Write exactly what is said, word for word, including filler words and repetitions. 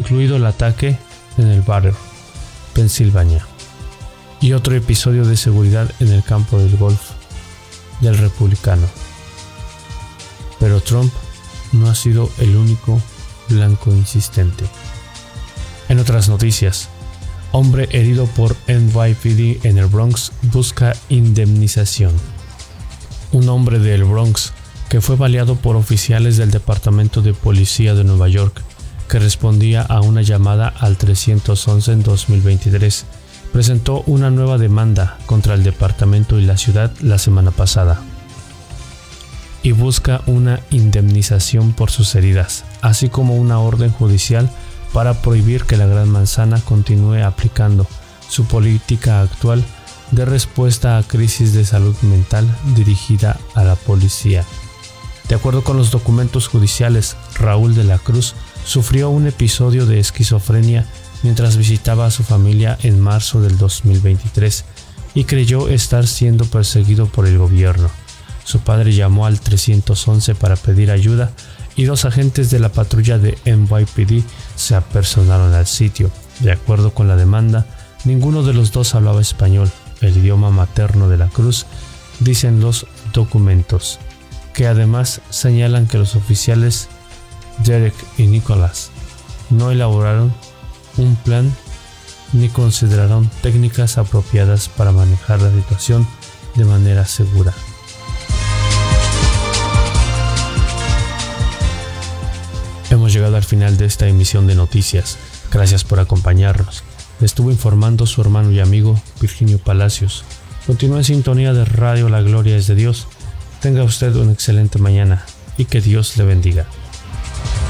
incluido el ataque en el Battle, Pensilvania, y otro episodio de seguridad en el campo del golf del republicano. Pero Trump no ha sido el único blanco insistente. En otras noticias, hombre herido por N Y P D en el Bronx busca indemnización. Un hombre del Bronx que fue baleado por oficiales del Departamento de Policía de Nueva York, que respondía a una llamada al trescientos once en dos mil veintitrés, presentó una nueva demanda contra el departamento y la ciudad la semana pasada y busca una indemnización por sus heridas, así como una orden judicial para prohibir que la Gran Manzana continúe aplicando su política actual de respuesta a crisis de salud mental dirigida a la policía. De acuerdo con los documentos judiciales, Raúl de la Cruz sufrió un episodio de esquizofrenia mientras visitaba a su familia en marzo del dos mil veintitrés y creyó estar siendo perseguido por el gobierno. Su padre llamó al trescientos once para pedir ayuda y dos agentes de la patrulla de N Y P D se apersonaron al sitio. De acuerdo con la demanda, ninguno de los dos hablaba español, el idioma materno de la Cruz, dicen los documentos, que además señalan que los oficiales Derek y Nicholas no elaboraron un plan ni consideraron técnicas apropiadas para manejar la situación de manera segura. Hemos llegado al final de esta emisión de noticias. Gracias por acompañarnos. Le estuvo informando su hermano y amigo Virginio Palacios. Continúe en sintonía de Radio La Gloria es de Dios. Tenga usted una excelente mañana y que Dios le bendiga.